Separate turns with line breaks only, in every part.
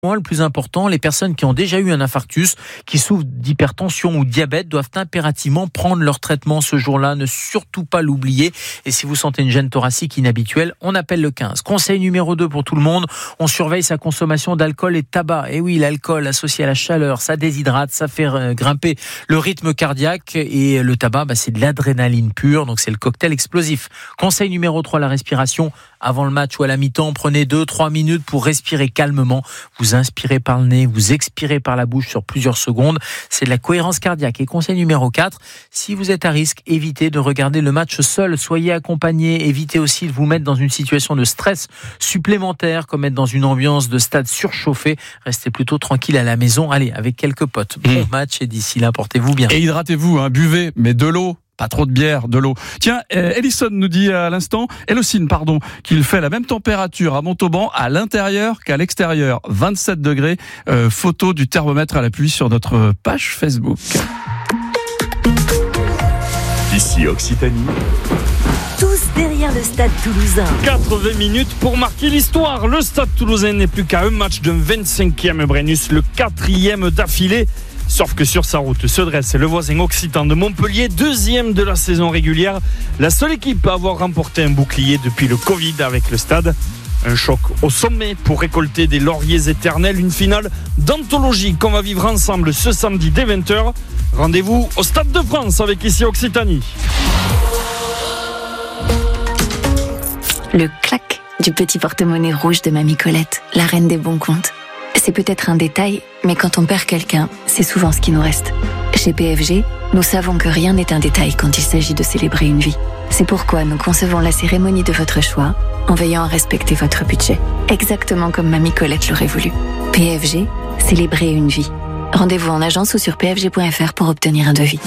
Le plus important, les personnes qui ont déjà eu un infarctus, qui souffrent d'hypertension ou diabète, doivent impérativement prendre leur traitement ce jour-là. Ne surtout pas l'oublier. Et si vous sentez une gêne thoracique inhabituelle, on appelle le 15. Conseil numéro 2 pour tout le monde, on surveille sa consommation d'alcool et de tabac. Et oui, l'alcool associé à la chaleur, ça déshydrate, ça fait grimper le rythme cardiaque. Et le tabac, c'est de l'adrénaline pure, donc c'est le cocktail explosif. Conseil numéro 3, la respiration. Avant le match ou à la mi-temps, prenez 2-3 minutes pour respirer calmement. Vous inspirez par le nez, vous expirez par la bouche sur plusieurs secondes. C'est de la cohérence cardiaque. Et conseil numéro 4, si vous êtes à risque, évitez de regarder le match seul. Soyez accompagné. Évitez aussi de vous mettre dans une situation de stress supplémentaire, comme être dans une ambiance de stade surchauffé. Restez plutôt tranquille à la maison. Allez, avec quelques potes. Bon match et d'ici là, portez-vous bien.
Et hydratez-vous, buvez, mais de l'eau. Pas trop de bière, de l'eau. Tiens, Ellison nous dit à l'instant, Elocine, qu'il fait la même température à Montauban à l'intérieur qu'à l'extérieur. 27 degrés. Photo du thermomètre à l'appui sur notre page Facebook.
Ici Occitanie.
Tous derrière le Stade Toulousain.
80 minutes pour marquer l'histoire. Le Stade Toulousain n'est plus qu'à un match d'un 25e Brennus, le 4e d'affilée. Sauf que sur sa route se dresse le voisin occitan de Montpellier, 2e de la saison régulière. La seule équipe à avoir remporté un bouclier depuis le Covid avec le Stade. Un choc au sommet pour récolter des lauriers éternels. Une finale d'anthologie qu'on va vivre ensemble ce samedi dès 20h. Rendez-vous au Stade de France avec ici Occitanie.
Le clac du petit porte-monnaie rouge de Mamie Colette, la reine des bons comptes. C'est peut-être un détail, mais quand on perd quelqu'un, c'est souvent ce qui nous reste. Chez PFG, nous savons que rien n'est un détail quand il s'agit de célébrer une vie. C'est pourquoi nous concevons la cérémonie de votre choix en veillant à respecter votre budget. Exactement comme Mamie Colette l'aurait voulu. PFG, célébrer une vie. Rendez-vous en agence ou sur pfg.fr pour obtenir un devis.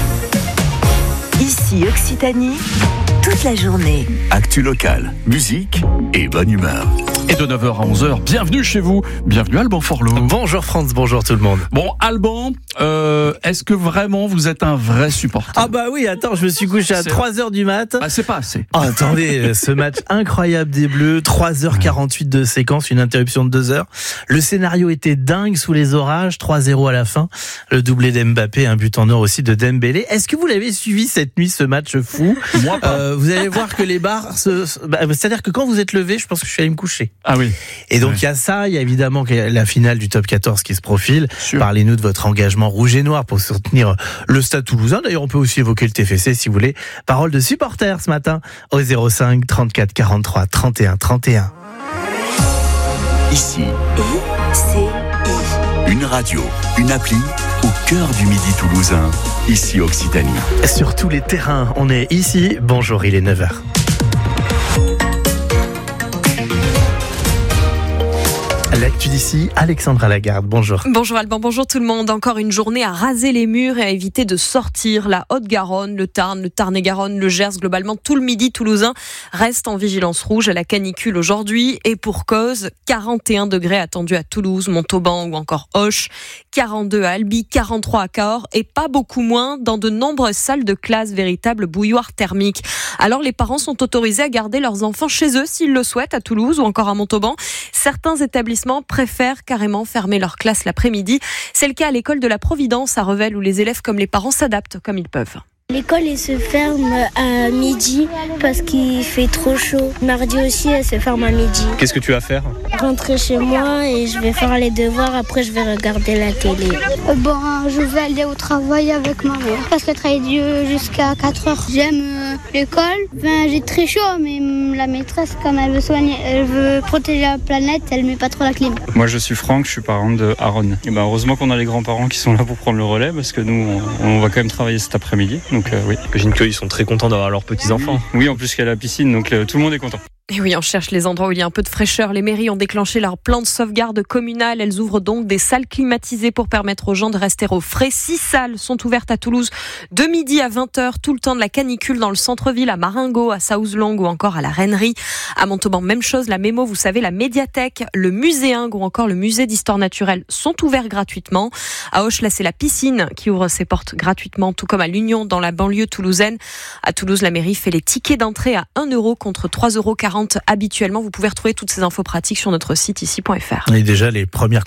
Ici Occitanie, toute la journée.
Actu locale, musique et bonne humeur.
Et de 9h à 11h, bienvenue chez vous. Bienvenue Alban Forlot.
Bonjour France, bonjour tout le monde.
Bon, Alban, est-ce que vraiment vous êtes un vrai supporter ?
Ah bah oui, attends, je me suis couché à 3h du mat.
C'est pas assez.
Oh, attendez, ce match incroyable des Bleus, 3h48 de séquence, une interruption de 2h. Le scénario était dingue sous les orages, 3-0 à la fin. Le doublé d'Mbappé, un but en or aussi de Dembélé. Est-ce que vous l'avez suivi cette nuit, ce match fou ?
Moi pas.
Vous allez voir que les bars, c'est-à-dire que quand vous êtes levé, je pense que je suis allé me coucher.
Ah oui.
Et donc il y a ça, il y a évidemment la finale du top 14 qui se profile. Sûr. Parlez-nous de votre engagement rouge et noir pour soutenir le Stade Toulousain. D'ailleurs, on peut aussi évoquer le TFC si vous voulez. Parole de supporters ce matin au 05 34 43 31 31.
Ici, une radio, une appli au cœur du Midi toulousain. Ici Occitanie.
Sur tous les terrains, on est ici. Bonjour, il est 9h. L'actu d'ici, Alexandra Lagarde, bonjour.
Bonjour Alban, bonjour tout le monde. Encore une journée à raser les murs et à éviter de sortir. La Haute-Garonne, le Tarn, le Tarn-et-Garonne, le Gers, globalement tout le Midi toulousain reste en vigilance rouge à la canicule aujourd'hui. Et pour cause, 41 degrés attendus à Toulouse, Montauban ou encore Auch, 42 à Albi, 43 à Cahors et pas beaucoup moins dans de nombreuses salles de classe, véritable bouilloire thermique. Alors les parents sont autorisés à garder leurs enfants chez eux s'ils le souhaitent à Toulouse ou encore à Montauban. Certains établissements préfèrent carrément fermer leur classe l'après-midi. C'est le cas à l'école de la Providence à Revel où les élèves comme les parents s'adaptent comme ils peuvent.
L'école elle se ferme à midi parce qu'il fait trop chaud. Mardi aussi elle se ferme à midi.
Qu'est-ce que tu vas faire ?
Rentrer chez moi et je vais faire les devoirs, après je vais regarder la télé.
Je vais aller au travail avec ma mère parce qu'elle travaille jusqu'à 4h. J'aime l'école, j'ai très chaud mais la maîtresse comme elle veut protéger la planète, elle met pas trop la clim.
Moi je suis Franck, je suis parent de Aaron. Et heureusement qu'on a les grands-parents qui sont là pour prendre le relais parce que nous on va quand même travailler cet après-midi. Donc oui.
J'imagine qu'ils sont très contents d'avoir leurs petits-enfants.
Oui, en plus qu'il y a la piscine, donc tout le monde est content.
Et oui, on cherche les endroits où il y a un peu de fraîcheur. Les mairies ont déclenché leur plan de sauvegarde communal. Elles ouvrent donc des salles climatisées pour permettre aux gens de rester au frais. 6 salles sont ouvertes à Toulouse de midi à 20h, tout le temps de la canicule dans le centre-ville, à Marengo, à Saouzlong ou encore à la Rennerie. À Montauban, même chose. La Mémo, vous savez, la médiathèque, le muséingue ou encore le musée d'histoire naturelle sont ouverts gratuitement. À Auch, là, c'est la piscine qui ouvre ses portes gratuitement, tout comme à l'Union dans la banlieue toulousaine. À Toulouse, la mairie fait les tickets d'entrée à 1 € contre 3,40 € habituellement. Vous pouvez retrouver toutes ces infos pratiques sur notre site ici.fr.
Et déjà, les premières